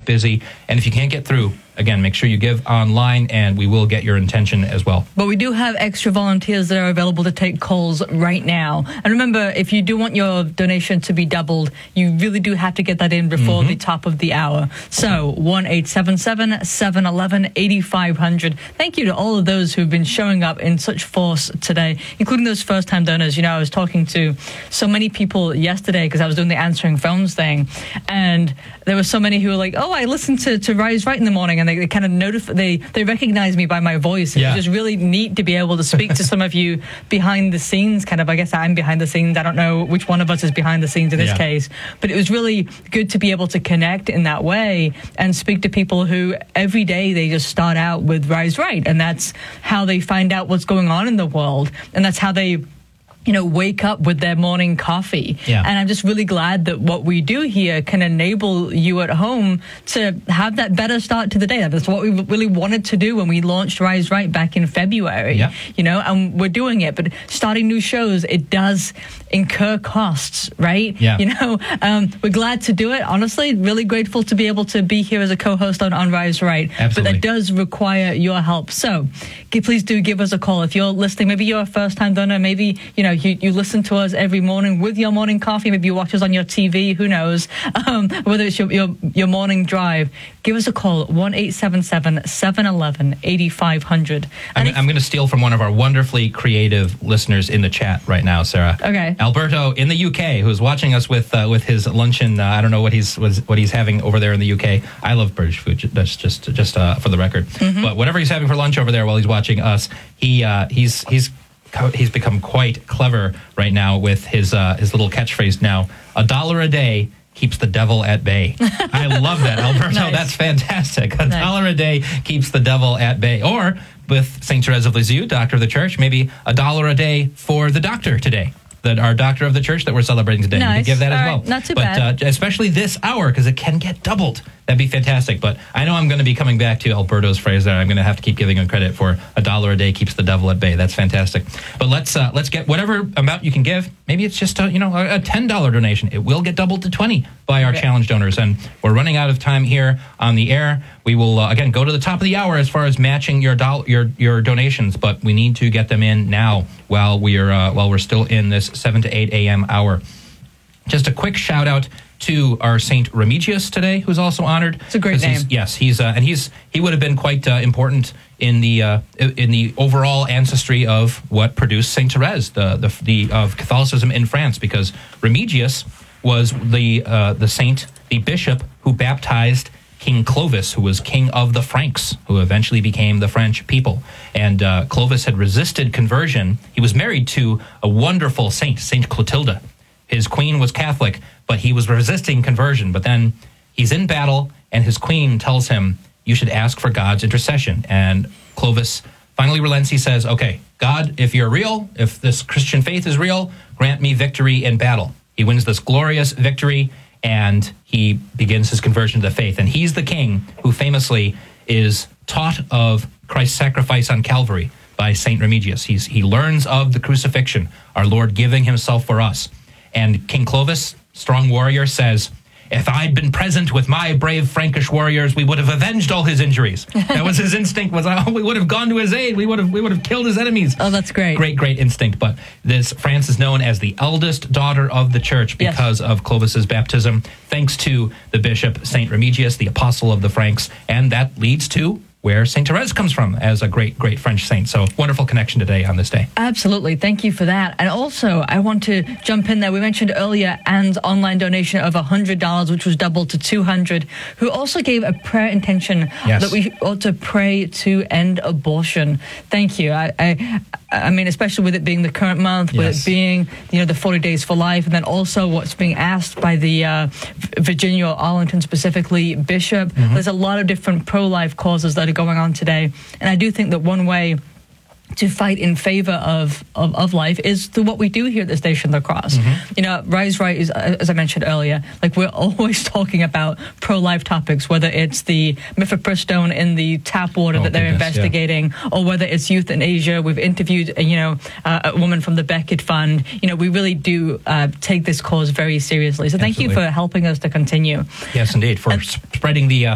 busy. And if you can't get through, again, make sure you give online, and we will get your intention as well. But we do have extra volunteers that are available to take calls right now. And remember, if you do want your donation to be doubled, you really do have to get that in before the top of the hour. So 1-877-711-8500. Thank you to all of those who've been showing up in such force today, including those first-time donors. You know, I was talking to so many people yesterday because I was doing the answering phones thing, and there were so many who were like, oh, I listened to Rise Right in the morning, and they kind of they recognize me by my voice. It was just really neat to be able to speak to some of you behind the scenes, kind of. I guess I'm behind the scenes. I don't know which one of us is behind the scenes in this case, but it was really good to be able to connect in that way and speak to people who every day they just start out with Rise Right, and that's how they find out what's going on in the world, and that's how they wake up with their morning coffee. And I'm just really glad that what we do here can enable you at home to have that better start to the day. That's what we really wanted to do when we launched Rise Right back in February, and we're doing it. But starting new shows, it does incur costs, right? We're glad to do it. Honestly, really grateful to be able to be here as a co-host on Rise Right. Absolutely. But that does require your help. So please do give us a call. If you're listening, maybe you're a first-time donor, maybe, you listen to us every morning with your morning coffee. Maybe you watch us on your TV. Who knows? Whether it's your morning drive, give us a call at 1-877-711-8500. I'm going to steal from one of our wonderfully creative listeners in the chat right now, Sarah. Okay. Alberto in the UK, who's watching us with his luncheon. I don't know what he's having over there in the UK. I love British food. That's just for the record. But whatever he's having for lunch over there while he's watching us, he's become quite clever right now with his little catchphrase now. $1 a day keeps the devil at bay. I love that, Alberto. Nice. That's fantastic. $1 a day keeps the devil at bay. Or with St. Therese of Lisieux, Doctor of the Church, maybe $1 a day for the doctor today. Our Doctor of the Church that we're celebrating today. Nice. You can give that as well. Not too bad. Especially this hour, because it can get doubled. That'd be fantastic. But I know I'm going to be coming back to Alberto's phrase there. I'm going to have to keep giving him credit for $1 a day keeps the devil at bay. That's fantastic. But let's get whatever amount you can give. Maybe it's just a $10 donation. It will get doubled to $20 by our challenge donors. And we're running out of time here on the air. We will again go to the top of the hour as far as matching your donations, but we need to get them in now while we're still in this 7 to 8 a.m. hour. Just a quick shout out to our Saint Remigius today, who's also honored. It's a great name. He would have been quite important in the overall ancestry of what produced Saint Therese, of Catholicism in France, because Remigius was the saint, the bishop who baptized King Clovis, who was king of the Franks, who eventually became the French people. And Clovis had resisted conversion. He was married to a wonderful saint, Saint Clotilda. His queen was Catholic, but he was resisting conversion. But then he's in battle, and his queen tells him, you should ask for God's intercession. And Clovis finally relents. He says, okay, God, if you're real, if this Christian faith is real, grant me victory in battle. He wins this glorious victory, and he begins his conversion to the faith. And he's the king who famously is taught of Christ's sacrifice on Calvary by St. Remigius. He learns of the crucifixion, our Lord giving himself for us. And King Clovis, strong warrior, says, if I'd been present with my brave Frankish warriors, we would have avenged all his injuries. That was his instinct, we would have gone to his aid. We would have killed his enemies. Oh, that's great. Great instinct. But France is known as the eldest daughter of the church because of Clovis's baptism, thanks to the bishop, St. Remigius, the apostle of the Franks. And that leads to where St. Therese comes from as a great French saint. So wonderful connection today on this day. Absolutely. Thank you for that. And also, I want to jump in there. We mentioned earlier Anne's online donation of $100, which was doubled to $200, who also gave a prayer intention that we ought to pray to end abortion. Thank you. I mean, especially with it being the current month, with it being, the 40 Days for Life, and then also what's being asked by the Virginia or Arlington specifically bishop. There's a lot of different pro-life causes that are going on today. And I do think that one way to fight in favor of life is through what we do here at the station, La Crosse. Rise Right is, as I mentioned earlier, we're always talking about pro-life topics, whether it's the mifepristone in the tap water that they're investigating, or whether it's euthanasia. We've interviewed, a woman from the Beckett Fund. We really do take this cause very seriously. So thank you for helping us to continue. Yes, indeed, for spreading the